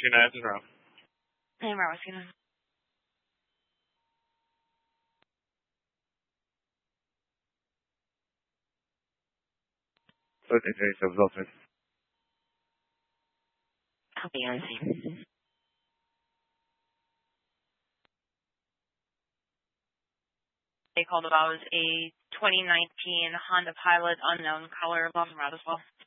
Tina, this is Rob. Hey, Rob, what's going on? Okay, so results. Okay, I see. They called about a 2019 Honda Pilot, unknown color, Boston Rob as well.